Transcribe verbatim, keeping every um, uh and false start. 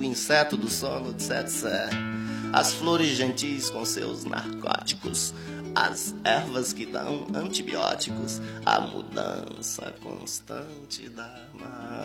inseto do sono, etc. As flores gentis com seus narcóticos, as ervas que dão antibióticos, a mudança constante da